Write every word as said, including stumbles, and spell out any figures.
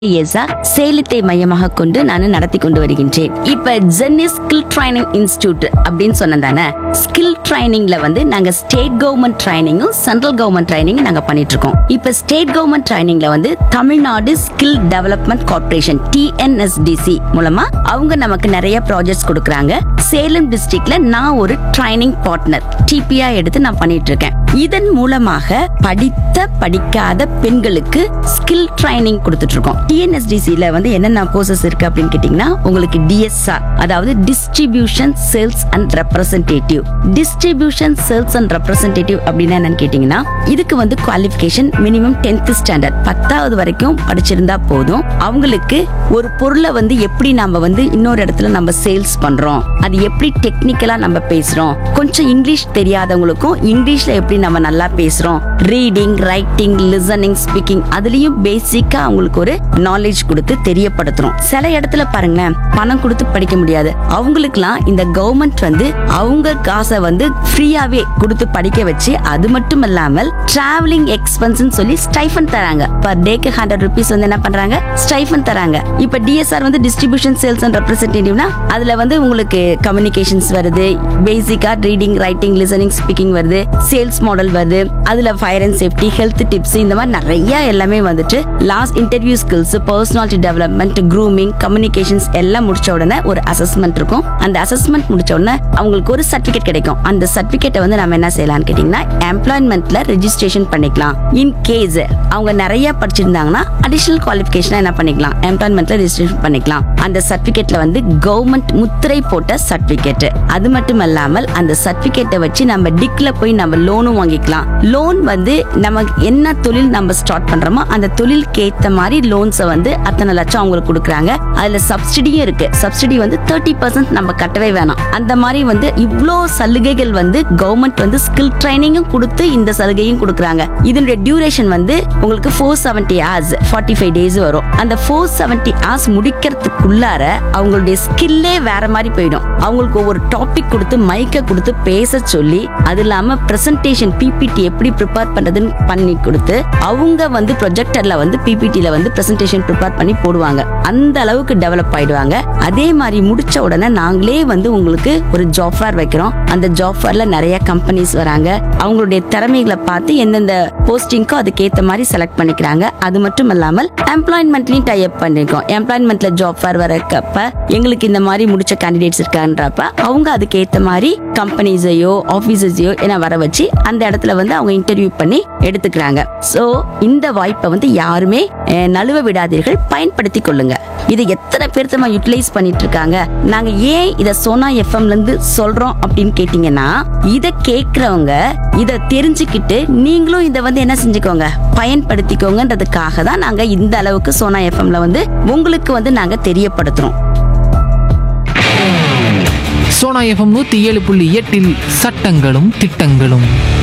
இயர்ஸா சேலத்தை மையமாக கொண்டு நான் நடத்தி கொண்டு வருகின்றேன். இப்ப ஜென்னி ஸ்கில் ட்ரைனிங் இன்ஸ்டிடியூட் அப்படின்னு சொன்னதானே, ஸ்கில் ட்ரைனிங்ல வந்து நாங்க state government ட்ரைனிங்கும் central government training நாங்க பண்ணிட்டு இருக்கோம். இப்ப ஸ்டேட் கவர்மெண்ட் ட்ரைனிங்ல வந்து Tamil Nadu skill development corporation T N S T C மூலமா அவங்க நமக்கு நிறைய ப்ராஜெக்ட்ஸ் கொடுக்கறாங்க. சேலம் டிஸ்ட்ரிக்ட்ல நான் ஒரு ட்ரைனிங் பார்ட்னர் டிபியா எடுத்து நான் பண்ணிட்டு இருக்கேன். இதன் மூலமாக படித்த படிக்காத பெண்களுக்கு ஸ்கில் ட்ரைனிங் கொடுத்துட்டு இருக்கோம். T N S T C ல வந்து என்னென்ன கோர்சஸ் இருக்கு அப்படின்னு கேட்டீங்கன்னா, உங்களுக்கு டி எஸ் ஆர் அதாவது distribution sales and representative. Distribution sales and representative அப்படின்னா என்னன்னு கேட்டீங்கன்னா, இதுக்கு வந்து குவாலிஃபிகேஷன் மினிமம் டென்த் ஸ்டாண்டர்ட் பத்தாவது வரைக்கும் படிச்சிருந்தா போதும். அவங்களுக்கு ஒரு பொருளை வந்து எப்படி நம்ம வந்து இன்னொரு இடத்துல நம்ம சேல்ஸ் பண்றோம், அது எப்படி டெக்னிக்கலா நம்ம பேசுறோம், கொஞ்சம் இங்கிலீஷ் தெரியாதவங்களுக்கும் இங்கிலீஷ்ல எப்படி நம்ம நல்லா பேசுறோம், ரீடிங் ரைட்டிங் லிசனிங் ஸ்பீக்கிங் அதுலயும் பேசிக்கா அவங்களுக்கு ஒரு நாலேஜ் கொடுத்து தெரியப்படுத்துறோம். சில இடத்துல பாருங்களேன், பணம் கொடுத்து படிக்க முடியாது, அவங்களுக்குலாம் இந்த கவர்மெண்ட் வந்து அவங்க காசை வந்து ஃப்ரீயாவே கொடுத்து படிக்க வச்சு, அது மட்டும் இல்லாமல் டிராவலிங் எக்ஸ்பென்ஸ் சொல்லி ஸ்டைஃபன் தராங்க. பர் டேக்கு ஹண்ட்ரட் ருபீஸ் வந்து என்ன பண்றாங்க, ஸ்டைஃபன் தராங்க. இப்ப டிஎஸ்ஆர் வந்து டிஸ்ட்ரிபியூஷன் சேல்ஸ் அண்ட் ரெப்ரசன்டேட்டிவ்னா அதுல வந்து உங்களுக்கு கம்யூனிகேஷன்ஸ் வருது, பேசிக்கா ரீடிங் ரைட்டிங் லிசனிங் ஸ்பீக்கிங் வருது, சேல்ஸ் மாடல் வருது, அதுல fire and safety health tips இந்த மாதிரி நிறைய எல்லாமே வந்துட்டு last interview skills personality development grooming communications எல்லாம் முடிச்ச உடனே ஒரு அசஸ்மெண்ட் இருக்கும். அந்த அசஸ்மெண்ட் முடிச்ச உடனே அவங்களுக்கு ஒரு சர்டிபிகேட் கிடைக்கும். அந்த சர்டிபிகேட்டை வந்து நம்ம என்ன செய்யலாம்னு கேட்டீங்கன்னா, எம்ப்ளாய்மெண்ட்ல ரெஜிஸ்ட்ரேஷன் பண்ணிக்கலாம். இன் கேஸ் அவங்க நிறைய படிச்சிருந்தாங்கன்னா அடிஷனல் குவாலிஃபிகேஷன் என்ன பண்ணிக்கலாம், எம்ப்ளாய்மெண்ட்ல ரெஜிஸ்ட்ரேஷன் பண்ணிக்கலாம். அந்த சர்டிபிகேட்ல வந்து கவர்மெண்ட் முத்திரை போட்ட சர்டிபிகேட். அது மட்டும் இல்லாமல் அந்த சர்டிபிகேட்டை வச்சு நம்ம டிக்ல போய் நம்ம லோனும் வாங்கிக்கலாம். லோன் வந்து நம்ம என்ன தொழில் நம்ம ஸ்டார்ட் பண்றோமோ அந்த தொழிலுக்கு ஏத்த மாதிரி லோன்ஸை வந்து அத்தனை லட்சம் அவங்களுக்கு கொடுக்குறாங்க. அதுல சப்சிடியும் இருக்கு. சப்சிடி வந்து தேர்ட்டி பர்சன்ட் நம்ம கட்டவே வேணாம். அந்த மாதிரி வந்து இவ்வளோ சலுகைகள் வந்து கவர்மெண்ட் வந்து ஸ்கில் ட்ரைனிங்கும் கொடுத்து இந்த சலுகையும் கொடுக்குறாங்க. இதனுடைய டியூரேஷன் வந்து உங்களுக்கு four seventy hours forty five days வரும். அந்த ஃபோர் செவன்டி ஹவர்ஸ் முடிக்கிறதுக்குள்ளார அவங்களுடைய ஸ்கில்லே வேற மாதிரி போயிடும். அவங்களுக்கு ஒவ்வொரு டாபிக் கொடுத்து மைக்க கொடுத்து பேச சொல்லி, அது இல்லாம பிரசன்டேஷன் பிபிடி எப்படி ப்ரிப்பேர் பண்றதுன்னு பண்ணி கொடுத்து, அவங்க வந்து ப்ரொஜெக்டர்ல வந்து பிபிடில வந்து பிரசன்டேஷன் ப்ரிப்பேர் பண்ணி போடுவாங்க. அந்த அளவுக்கு டெவலப் ஆயிடுவாங்க. அதே மாதிரி முடிச்ச உடனே நாங்களே வந்து உங்களுக்கு ஒரு ஜாப் ஃபேர் வைக்கிறோம். அந்த ஜாப் ஃபேர்ல நிறைய கம்பெனிஸ் வராங்க. அவங்களுடைய திறமைகளை பார்த்து எந்தெந்த போஸ்டிங்கோ அதுக்கேற்ற மாதிரி செலக்ட் பண்ணிக்கிறாங்க. அது மட்டும் இல்லாமல் எம்ப்ளாய்மெண்ட்லயும் டை அப் பண்ணிருக்கோம். எம்ப்ளாய்மெண்ட்ல ஜாப் ஃபேர் வரக்கப்ப எங்களுக்கு இந்த மாதிரி முடிச்ச கேண்டிடேட்ஸ் இருக்கான்றப்ப அவங்க அதுக்கு ஏற்ற மாதிரி கம்பெனிஸையோ ஆபீசஸையோ என்ன வர வச்சு அந்த இடத்துல வந்து அவங்க இன்டர்வியூ பண்ணி எடுத்துக்கிறாங்க. சோ இந்த வாய்ப்பை வந்து யாருமே நழுவ விடாதீர்கள், பயன்படுத்தி கொள்ளுங்க. இது எத்தனை பேர் நம்ம யூட்டிலைஸ் பண்ணிட்டு இருக்காங்க. நாங்க ஏன் இத சோனா எஃப்எம்ல இருந்து சொல்றோம் அப்படின்னு கேட்டீங்கன்னா, இத கேக்குறவங்க இத தெரிஞ்சுக்கிட்டு நீங்களும் இத வந்து என்ன செஞ்சுக்கோங்க, பயன்படுத்திக்கோங்கன்றதுக்காக தான் நாங்க இந்த அளவுக்கு சோனா எஃப்எம்ல வந்து உங்களுக்கு வந்து நாங்க தெரியப்படுத்துறோம். சோனா எஃப்எம் நூத்தி ஏழு புள்ளி எட்டில் சட்டங்களும் திட்டங்களும்.